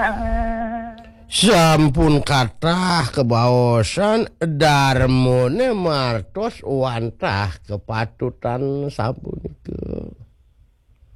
sampun kathah kebaosan darmone martos wantah kepatutan sapunikeun